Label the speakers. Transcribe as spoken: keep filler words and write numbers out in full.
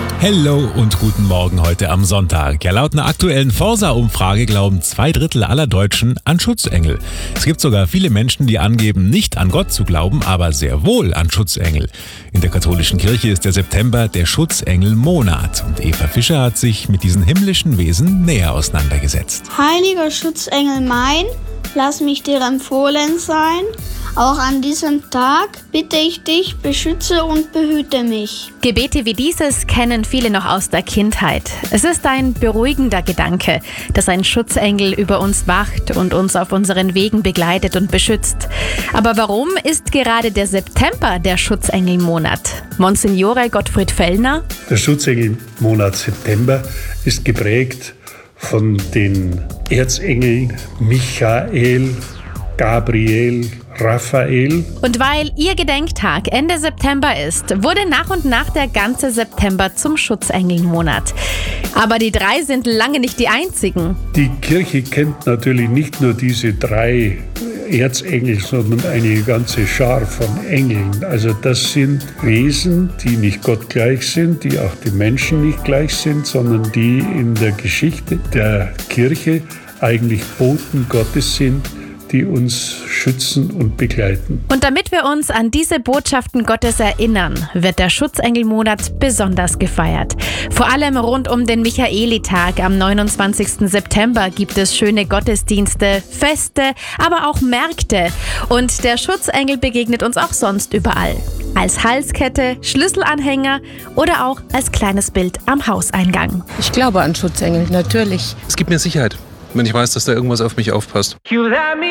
Speaker 1: Hello und guten Morgen heute am Sonntag. Ja, laut einer aktuellen Forsa-Umfrage glauben zwei Drittel aller Deutschen an Schutzengel. Es gibt sogar viele Menschen, die angeben, nicht an Gott zu glauben, aber sehr wohl an Schutzengel. In der katholischen Kirche ist der September der Schutzengelmonat und Eva Fischer hat sich mit diesen himmlischen Wesen näher auseinandergesetzt.
Speaker 2: Heiliger Schutzengel mein, lass mich dir empfohlen sein. Auch an diesem Tag bitte ich dich, beschütze und behüte mich.
Speaker 3: Gebete wie dieses kennen viele noch aus der Kindheit. Es ist ein beruhigender Gedanke, dass ein Schutzengel über uns wacht und uns auf unseren Wegen begleitet und beschützt. Aber warum ist gerade der September der Schutzengelmonat? Monsignore Gottfried Fellner.
Speaker 4: Der Schutzengelmonat September ist geprägt von den Erzengeln Michael, Gabriel, Raphael.
Speaker 3: Und weil ihr Gedenktag Ende September ist, wurde nach und nach der ganze September zum Schutzengelmonat. Aber die drei sind lange nicht die einzigen.
Speaker 4: Die Kirche kennt natürlich nicht nur diese drei Erzengel, sondern eine ganze Schar von Engeln. Also das sind Wesen, die nicht Gott gleich sind, die auch den Menschen nicht gleich sind, sondern die in der Geschichte der Kirche eigentlich Boten Gottes sind, die uns schützen und begleiten.
Speaker 3: Und damit wir uns an diese Botschaften Gottes erinnern, wird der Schutzengelmonat besonders gefeiert. Vor allem rund um den Michaelitag am neunundzwanzigsten September gibt es schöne Gottesdienste, Feste, aber auch Märkte. Und der Schutzengel begegnet uns auch sonst überall. Als Halskette, Schlüsselanhänger oder auch als kleines Bild am Hauseingang.
Speaker 5: Ich glaube an Schutzengel, natürlich.
Speaker 6: Es gibt mir Sicherheit, wenn ich weiß, dass da irgendwas auf mich aufpasst.